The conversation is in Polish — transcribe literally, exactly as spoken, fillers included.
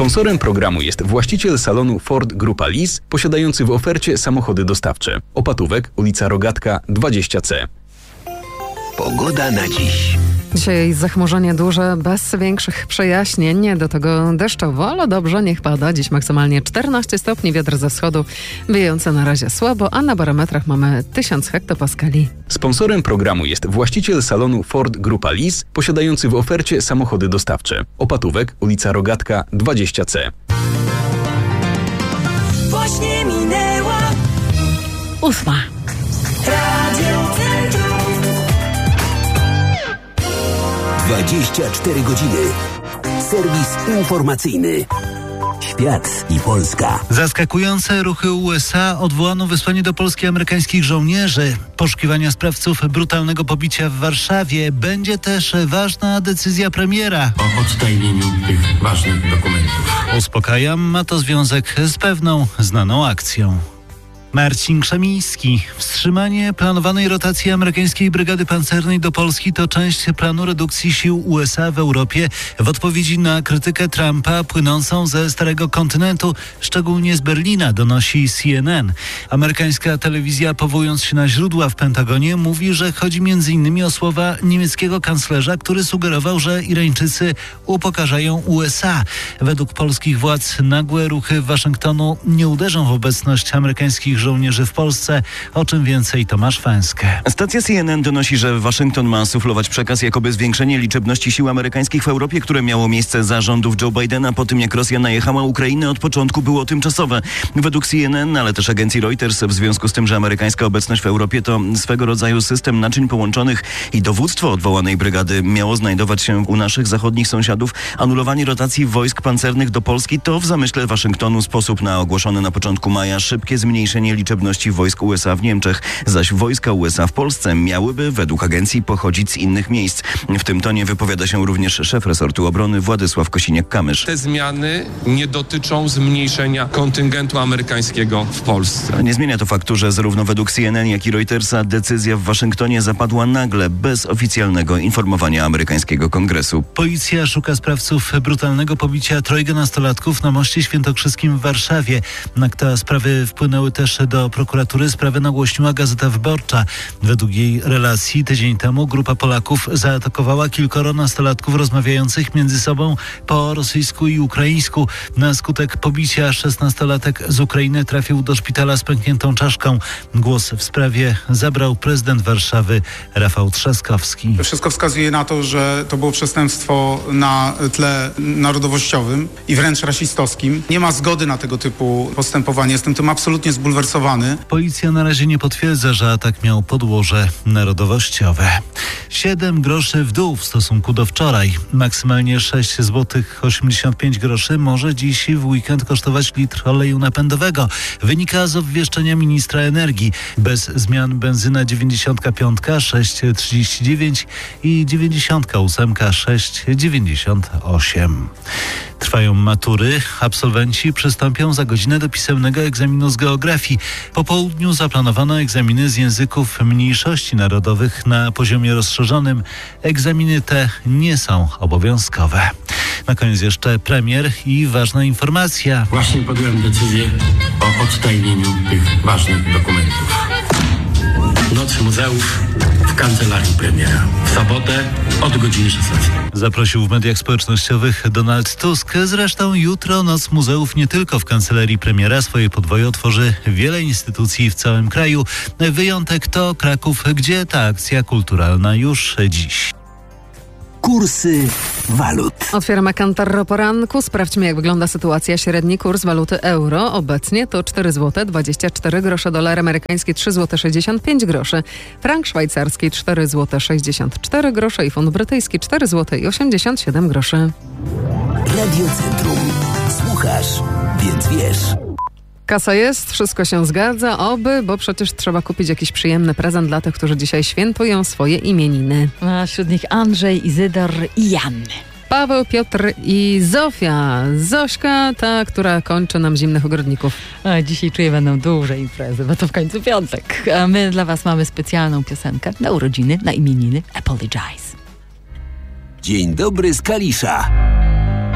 Sponsorem programu jest właściciel salonu Ford Grupa Lis, posiadający w ofercie samochody dostawcze. Opatówek, ulica Rogatka dwadzieścia C. Pogoda na dziś. Dzisiaj zachmurzenie duże, bez większych przejaśnień, do tego deszczowo, ale dobrze, niech pada. Dziś maksymalnie czternaście stopni, wiatr ze wschodu wiejący na razie słabo, a na barometrach mamy tysiąc hektopaskali. Sponsorem programu jest właściciel salonu Ford Grupa Lis, posiadający w ofercie samochody dostawcze. Opatówek, ulica Rogatka dwadzieścia C. Właśnie minęła Ósma. Radio Centrum. dwadzieścia cztery godziny. Serwis informacyjny. Świat i Polska. Zaskakujące ruchy U S A. Odwołano wysłanie do Polski amerykańskich żołnierzy. Poszukiwania sprawców brutalnego pobicia w Warszawie. Będzie też ważna decyzja premiera o odtajnieniu tych ważnych dokumentów. Uspokajam, ma to związek z pewną znaną akcją. Marcin Krzemiński. Wstrzymanie planowanej rotacji amerykańskiej brygady pancernej do Polski to część planu redukcji sił U S A w Europie w odpowiedzi na krytykę Trumpa płynącą ze Starego Kontynentu, szczególnie z Berlina, donosi C N N. Amerykańska telewizja, powołując się na źródła w Pentagonie, mówi, że chodzi między innymi o słowa niemieckiego kanclerza, który sugerował, że Irańczycy upokarzają U S A. Według polskich władz nagłe ruchy Waszyngtonu nie uderzą w obecność amerykańskich żołnierzy w Polsce. O czym więcej Tomasz Fęskę. Stacja C N N donosi, że Waszyngton ma suflować przekaz, jakoby zwiększenie liczebności sił amerykańskich w Europie, które miało miejsce za rządów Joe Bidena po tym, jak Rosja najechała Ukrainę, od początku było tymczasowe. Według C N N, ale też agencji Reuters, w związku z tym, że amerykańska obecność w Europie to swego rodzaju system naczyń połączonych i dowództwo odwołanej brygady miało znajdować się u naszych zachodnich sąsiadów, anulowanie rotacji wojsk pancernych do Polski to w zamyśle Waszyngtonu sposób na ogłoszone na początku maja szybkie zmniejszenie liczebności wojsk U S A w Niemczech, zaś wojska U S A w Polsce miałyby według agencji pochodzić z innych miejsc. W tym tonie wypowiada się również szef resortu obrony Władysław Kosiniak-Kamysz. Te zmiany nie dotyczą zmniejszenia kontyngentu amerykańskiego w Polsce. Nie zmienia to faktu, że zarówno według C N N, jak i Reutersa decyzja w Waszyngtonie zapadła nagle, bez oficjalnego informowania amerykańskiego kongresu. Policja szuka sprawców brutalnego pobicia trojga nastolatków na Moście Świętokrzyskim w Warszawie. Na akta sprawy wpłynęły też do prokuratury. Sprawę nagłośniła Gazeta Wyborcza. Według jej relacji tydzień temu grupa Polaków zaatakowała kilkoro nastolatków rozmawiających między sobą po rosyjsku i ukraińsku. Na skutek pobicia szesnastolatek z Ukrainy trafił do szpitala z pękniętą czaszką. Głos w sprawie zabrał prezydent Warszawy Rafał Trzaskowski. Wszystko wskazuje na to, że to było przestępstwo na tle narodowościowym i wręcz rasistowskim. Nie ma zgody na tego typu postępowanie. Jestem tym absolutnie zbulwersowany. Policja na razie nie potwierdza, że atak miał podłoże narodowościowe. siedem groszy w dół w stosunku do wczoraj. Maksymalnie sześć złotych osiemdziesiąt pięć groszy może dziś w weekend kosztować litr oleju napędowego. Wynika z obwieszczenia ministra energii. Bez zmian benzyna dziewięćdziesiąt pięć sześć trzydzieści dziewięć i dziewięćdziesiąt osiem sześć dziewięćdziesiąt osiem. Trwają matury. Absolwenci przystąpią za godzinę do pisemnego egzaminu z geografii. Po południu zaplanowano egzaminy z języków mniejszości narodowych na poziomie rozszerzonym. Egzaminy te nie są obowiązkowe. Na koniec jeszcze premier i ważna informacja. Właśnie podjąłem decyzję o odtajnieniu tych ważnych dokumentów. Noc muzeów w kancelarii premiera. W sobotę od godziny szesnastej. Zaprosił w mediach społecznościowych Donald Tusk. Zresztą jutro Noc Muzeów nie tylko w kancelarii premiera. Swoje podwoje otworzy wiele instytucji w całym kraju. Wyjątek to Kraków, gdzie ta akcja kulturalna już dziś. Kursy walut. Otwieramy Kantar o poranku. Sprawdźmy, jak wygląda sytuacja. Średni kurs waluty euro obecnie to cztery złote dwadzieścia cztery grosze, dolar amerykański trzy złote sześćdziesiąt pięć groszy, frank szwajcarski cztery złote sześćdziesiąt cztery grosze i funt brytyjski cztery złote osiemdziesiąt siedem groszy. Radio Centrum. Słuchasz, więc wiesz. Kasa jest, wszystko się zgadza, oby, bo przecież trzeba kupić jakiś przyjemny prezent dla tych, którzy dzisiaj świętują swoje imieniny. A wśród nich Andrzej, Izydor i Jan. Paweł, Piotr i Zofia. Zośka, ta, która kończy nam zimnych ogrodników. A dzisiaj czuję, będą duże imprezy, bo to w końcu piątek. A my dla was mamy specjalną piosenkę na urodziny, na imieniny. Apologize. Dzień dobry z Kalisza.